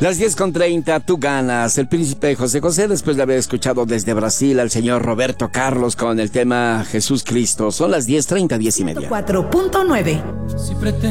Las 10:30, tú ganas. El príncipe José José, después de haber escuchado desde Brasil al señor Roberto Carlos con el tema Jesús Cristo. Son las 10:30, 10:30. 4.9. Si pretende